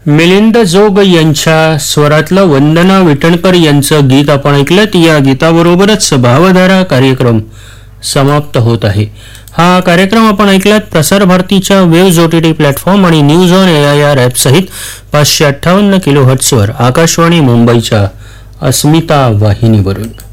मिलिंद जोग यांच्या स्वरातलं वंदना विटणकर यांचं गीत आपण ऐकलं. या गीताबरोबरच भावधारा कार्यक्रम समाप्त होत आहे. हा कार्यक्रम आपण ऐकलात प्रसार भारतीच्या वेव्ज OTT प्लॅटफॉर्म आणि न्यूज ऑन AIR ॲप सहित 558 किलोहर्ट्झवर आकाशवाणी मुंबईच्या अस्मिता वाहिनीवरून.